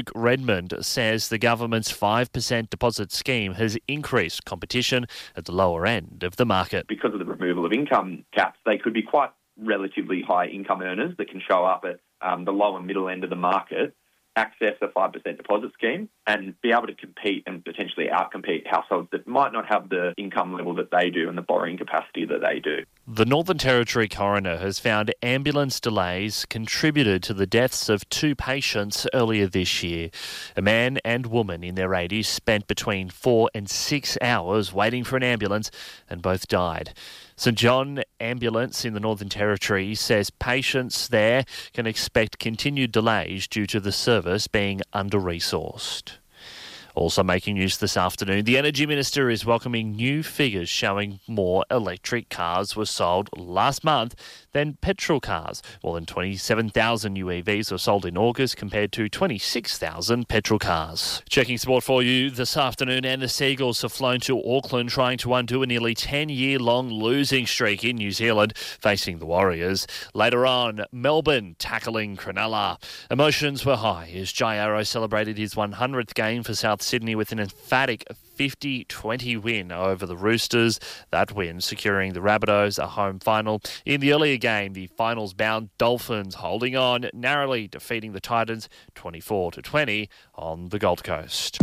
Redmond says the government's 5% deposit scheme has increased competition at the lower end of the market. Because of the removal of income caps, they could be quite relatively high income earners that can show up at the low and middle end of the market, access a 5% deposit scheme and be able to compete and potentially outcompete households that might not have the income level that they do and the borrowing capacity that they do. The Northern Territory coroner has found ambulance delays contributed to the deaths of 2 patients earlier this year. A man and woman in their 80s spent between 4 and 6 hours waiting for an ambulance and both died. St John Ambulance in the Northern Territory says patients there can expect continued delays due to the service being under-resourced. Also making news this afternoon, the Energy Minister is welcoming new figures showing more electric cars were sold last month than petrol cars. More than 27,000 new EVs were sold in August compared to 26,000 petrol cars. Checking sport for you this afternoon, and the Seagulls have flown to Auckland trying to undo a nearly 10-year-long losing streak in New Zealand, facing the Warriors. Later on, Melbourne tackling Cronulla. Emotions were high as Jai Arrow celebrated his 100th game for South Sydney with an emphatic 50-20 win over the Roosters. That win securing the Rabbitohs a home final. In the earlier game, the finals-bound Dolphins holding on, narrowly defeating the Titans 24-20 on the Gold Coast.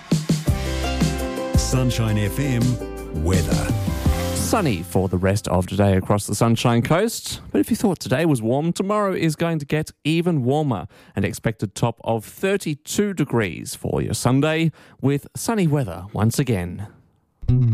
Sunshine FM weather. Sunny for the rest of today across the Sunshine Coast. But if you thought today was warm, tomorrow is going to get even warmer. An expected top of 32 degrees for your Sunday with sunny weather once again.